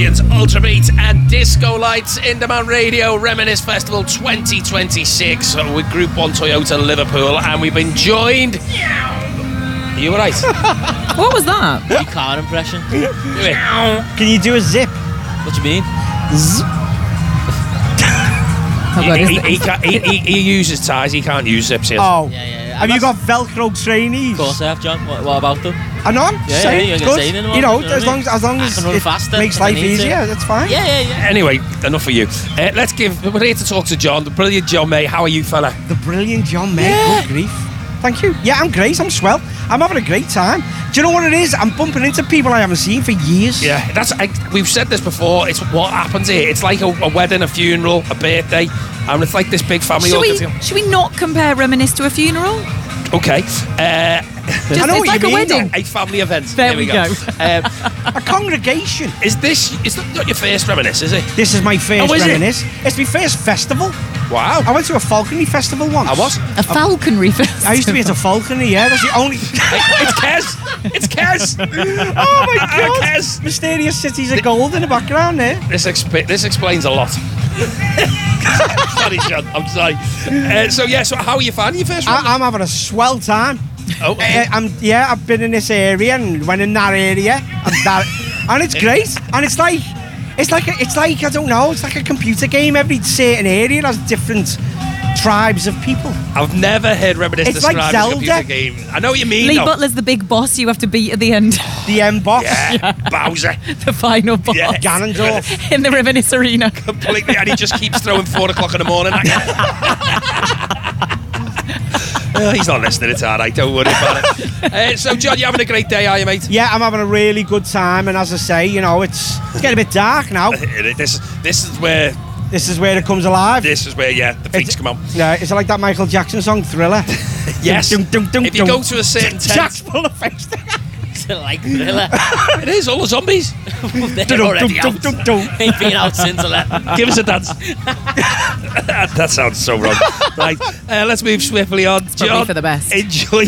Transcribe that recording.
brilliant Ultrabeat and Disco Lights in Demand Radio Reminisce Festival 2026 with Group 1 Toyota Liverpool, and we've been joined. Are you alright? What was that? Your car impression. Do it. Can you do a zip? What do you mean? Oh, God, He uses ties, he can't use zips here. Oh. Yeah. Have you got Velcro trainees? Of course I have, John. What about them? I know. Yeah, you're good. gonna say them, You know, you know as what I long mean? as I can run it faster makes if I life need to. easier, that's fine. Yeah. Anyway, enough for you. We're here to talk to John, the brilliant John May. How are you, fella? The brilliant John May. Good grief. Thank you. Yeah, I'm great. I'm swell. I'm having a great time. Do you know what it is? I'm bumping into people I haven't seen for years. Yeah, we've said this before. It's what happens here. It's like a wedding, a funeral, a birthday, and it's like this big family. Should we not compare Reminisce to a funeral? Okay. I know it's what like you a mean, wedding. A family event. There we go. A congregation. Is not your first Reminisce, is it? This is my first is it? Reminisce. It's my first festival. Wow. I went to a falconry festival once. I was. A falconry festival. I used to be at a falconry, yeah. That's the only... It's Kez. It's Kez. Oh my God. Kez. Mysterious cities of gold in the background there. This explains a lot. Sorry, John. I'm sorry. So how are you finding your first Reminisce? I'm having a swell time. Oh. I've been in this area and went in that area and it's great. And it's like I don't know. It's like a computer game. Every certain area has different tribes of people. I've never heard Reminisce It's like described as a computer Zelda. game. I know what you mean. Lee though. Butler's the big boss you have to beat at the end. The M boss. Yeah, Bowser. The final boss. Yeah. Ganondorf. In the Reminisce Arena. Completely, and he just keeps throwing 4 o'clock in the morning at you. He's not listening, it's alright, don't worry about it. So, John, you having a great day, are you, mate? Yeah, I'm having a really good time, and as I say, you know, it's getting a bit dark now. This is where it comes alive. the freaks come out. Yeah, it's like that Michael Jackson song, Thriller. Yes. If you go to a certain Jack's tent, full of face. Is it like Thriller? it is all the zombies. They're already out. Ain't been out since 11. Give us a dance. That sounds so wrong. Right, let's move swiftly on. Probably John, for the best. enjoy